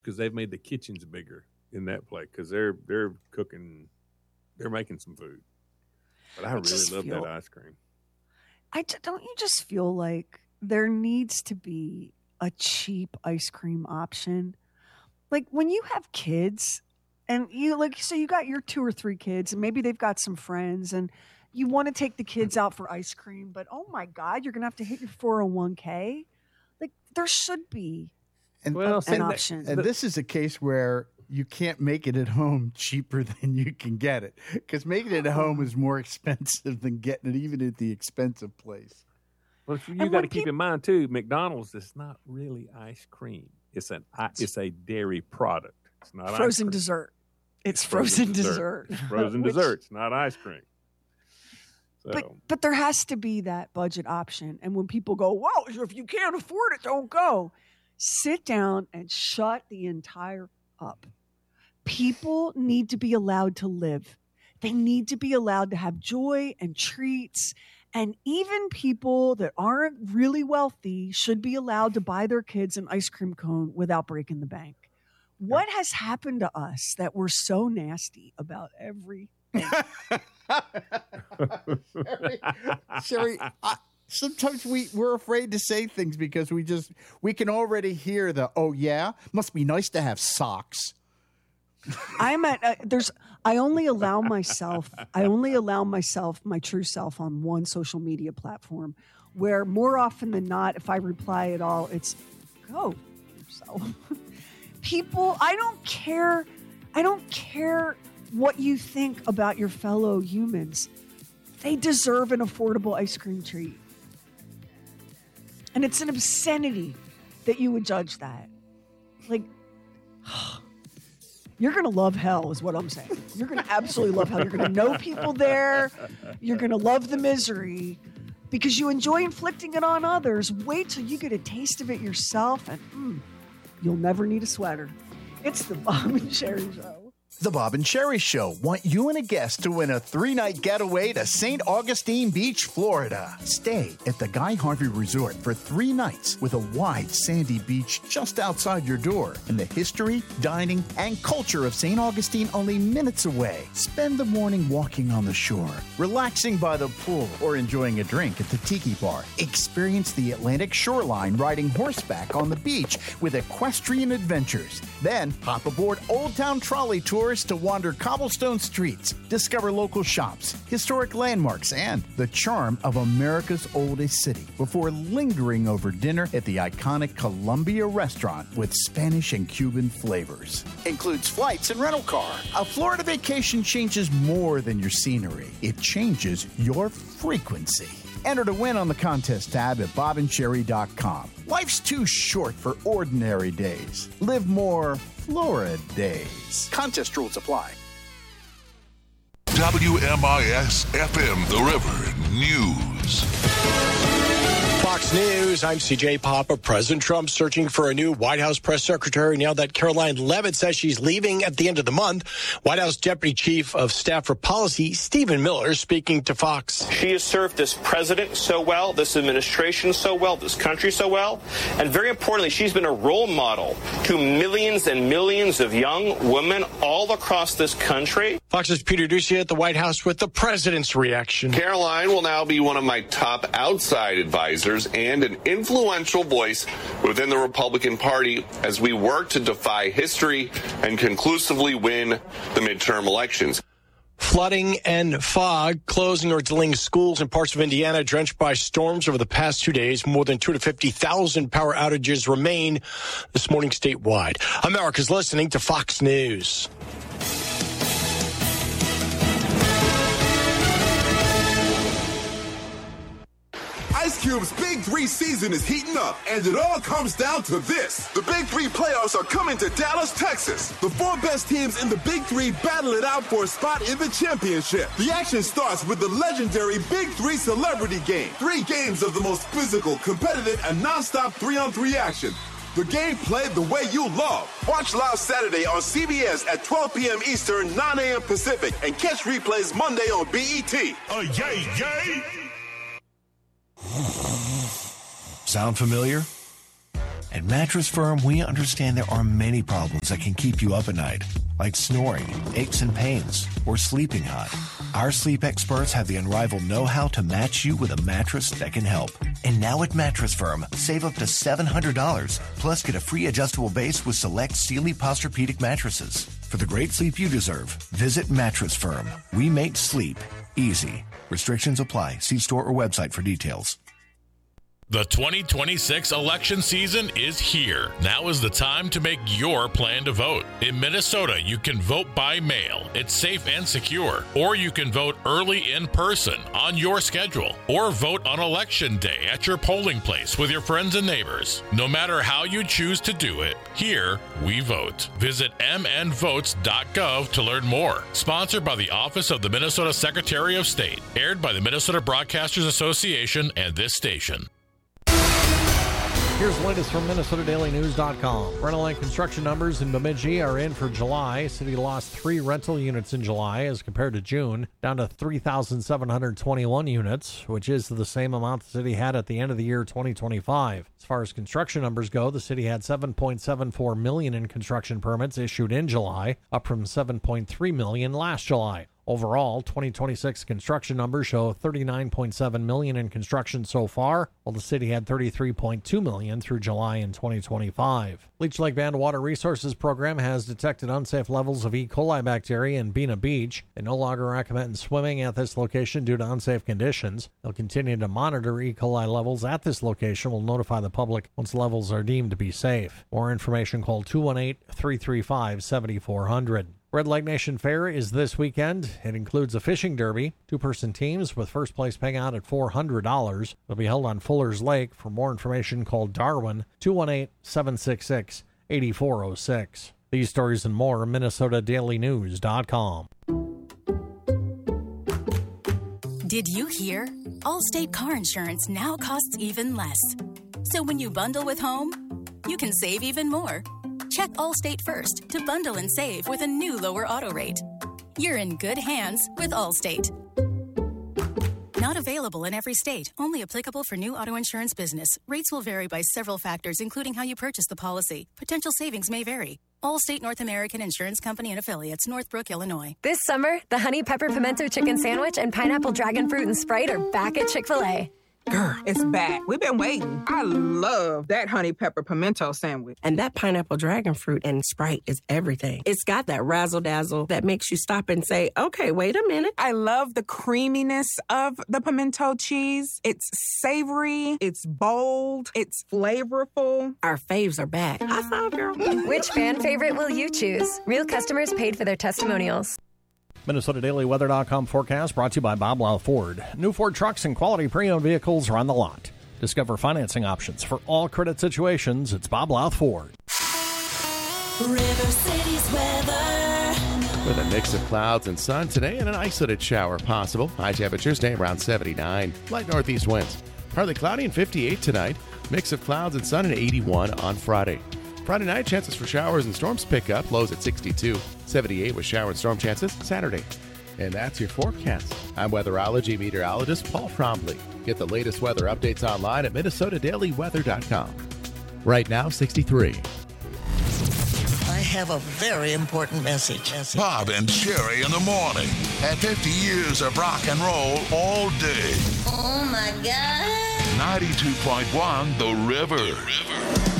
because they've made the kitchens bigger in that place because they're cooking, they're making some food. But I really love that ice cream. Don't you just feel like there needs to be a cheap ice cream option? Like when you have kids and you got your 2 or 3 kids and maybe they've got some friends and you want to take the kids out for ice cream, but oh my God, you're going to have to hit your 401k. Like there should be an option. And this is a case where you can't make it at home cheaper than you can get it, because making it at home is more expensive than getting it even at the expensive place. Well, you got to keep in mind too, McDonald's is not really ice cream. It's a dairy product. It's not frozen dessert. It's frozen dessert. It's frozen dessert. It's not ice cream. So. But there has to be that budget option. And when people go, "Well, if you can't afford it, don't go," sit down and shut the entire up. People need to be allowed to live. They need to be allowed to have joy and treats. And even people that aren't really wealthy should be allowed to buy their kids an ice cream cone without breaking the bank. What has happened to us that we're so nasty about everything? Sherry, sometimes we're afraid to say things because we can already hear the, oh yeah, must be nice to have socks. I only allow myself my true self on one social media platform, where more often than not, if I reply at all, it's go yourself. People, I don't care what you think about your fellow humans. They deserve an affordable ice cream treat. And it's an obscenity that you would judge that. Like, you're going to love hell is what I'm saying. You're going to absolutely love hell. You're going to know people there. You're going to love the misery because you enjoy inflicting it on others. Wait till you get a taste of it yourself and you'll never need a sweater. It's the Bob and Sherry Show. The Bob and Sherry Show want you and a guest to win a 3-night getaway to St. Augustine Beach, Florida. Stay at the Guy Harvey Resort for 3 nights with a wide sandy beach just outside your door and the history, dining, and culture of St. Augustine only minutes away. Spend the morning walking on the shore, relaxing by the pool, or enjoying a drink at the Tiki Bar. Experience the Atlantic shoreline riding horseback on the beach with equestrian adventures. Then hop aboard Old Town Trolley Tours to wander cobblestone streets, discover local shops, historic landmarks, and the charm of America's oldest city before lingering over dinner at the iconic Columbia restaurant with Spanish and Cuban flavors. Includes flights and rental car. A Florida vacation changes more than your scenery. It changes your frequency. Enter to win on the contest tab at bobandsherry.com. Life's too short for ordinary days. Live more Florida days. Contest rules apply. WMIS FM The River News. Fox News, I'm CJ Papa. President Trump searching for a new White House press secretary now that Caroline Leavitt says she's leaving at the end of the month. White House Deputy Chief of Staff for Policy, Stephen Miller, speaking to Fox. She has served this president so well, this administration so well, this country so well, and very importantly, she's been a role model to millions and millions of young women all across this country. Fox's Peter Ducey at the White House with the president's reaction. Caroline will now be one of my top outside advisors and an influential voice within the Republican Party as we work to defy history and conclusively win the midterm elections. Flooding and fog closing or delaying schools in parts of Indiana drenched by storms over the past 2 days. More than 250,000 power outages remain this morning statewide. America's listening to Fox News. Ice Cube's Big 3 season is heating up, and it all comes down to this. The Big 3 playoffs are coming to Dallas, Texas. The 4 best teams in the Big 3 battle it out for a spot in the championship. The action starts with the legendary Big 3 Celebrity Game. 3 games of the most physical, competitive, and nonstop 3-on-3 action. The game played the way you love. Watch live Saturday on CBS at 12 p.m. Eastern, 9 a.m. Pacific, and catch replays Monday on BET. Yay, yay! Sound familiar? At Mattress Firm, we understand there are many problems that can keep you up at night, like snoring, aches and pains, or sleeping hot. Our sleep experts have the unrivaled know-how to match you with a mattress that can help. And now at Mattress Firm, save up to $700, plus get a free adjustable base with select Sealy Posturepedic mattresses. For the great sleep you deserve, visit Mattress Firm. We make sleep easy. Restrictions apply. See store or website for details. The 2026 election season is here. Now is the time to make your plan to vote. In Minnesota, you can vote by mail. It's safe and secure. Or you can vote early in person on your schedule. Or vote on Election Day at your polling place with your friends and neighbors. No matter how you choose to do it, here we vote. Visit mnvotes.gov to learn more. Sponsored by the Office of the Minnesota Secretary of State. Aired by the Minnesota Broadcasters Association and this station. Here's the latest from MinnesotaDailyNews.com. Rental and construction numbers in Bemidji are in for July. City lost 3 rental units in July as compared to June, down to 3,721 units, which is the same amount the city had at the end of the year 2025. As far as construction numbers go, the city had 7.74 million in construction permits issued in July, up from 7.3 million last July. Overall, 2026 construction numbers show 39.7 million in construction so far, while the city had 33.2 million through July in 2025. Leech Lake Band Water Resources Program has detected unsafe levels of E. coli bacteria in Bena Beach. They no longer recommend swimming at this location due to unsafe conditions. They'll continue to monitor E. coli levels at this location. Will notify the public once levels are deemed to be safe. More information, call 218-335-7400. Red Lake Nation Fair is this weekend. It includes a fishing derby, 2-person teams with first place paying out at $400. It'll be held on Fuller's Lake. For more information, call Darwin, 218-766-8406. These stories and more, MinnesotaDailyNews.com. Did you hear? Allstate car insurance now costs even less. So when you bundle with home, you can save even more. Check Allstate first to bundle and save with a new lower auto rate. You're in good hands with Allstate. Not available in every state. Only applicable for new auto insurance business. Rates will vary by several factors, including how you purchase the policy. Potential savings may vary. Allstate North American Insurance Company and Affiliates, Northbrook, Illinois. This summer, the Honey Pepper Pimento Chicken Sandwich and Pineapple Dragon Fruit and Sprite are back at Chick-fil-A. Girl, it's back. We've been waiting. I love that honey pepper pimento sandwich. And that pineapple dragon fruit and Sprite is everything. It's got that razzle-dazzle that makes you stop and say, okay, wait a minute. I love the creaminess of the pimento cheese. It's savory. It's bold. It's flavorful. Our faves are back. High five, girl. Which fan favorite will you choose? Real customers paid for their testimonials. MinnesotaDailyWeather.com forecast brought to you by Bob Lau Ford. New Ford trucks and quality pre-owned vehicles are on the lot. Discover financing options for all credit situations. It's Bob Lau Ford. River City's weather. With a mix of clouds and sun today and an isolated shower possible. High temperatures stay around 79. Light northeast winds. Partly cloudy and 58 tonight. Mix of clouds and sun and 81 on Friday. Friday night, chances for showers and storms pick up. Lows at 62. 78 with shower and storm chances Saturday. And that's your forecast. I'm weatherology meteorologist Paul Trombley. Get the latest weather updates online at MinnesotaDailyWeather.com. Right now, 63. I have a very important message. Bob and Sherry in the morning. At 50 years of rock and roll all day. Oh, my God. 92.1 The River.